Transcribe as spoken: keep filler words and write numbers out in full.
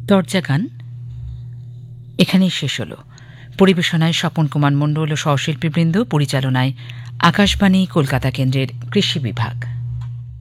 দরজা গান এখানেই শেষ হল। পরিবেশনায় স্বপন কুমার মণ্ডল ও সহশিল্পীবৃন্দ, পরিচালনায় আকাশবাণী কলকাতা কেন্দ্রের কৃষি বিভাগ।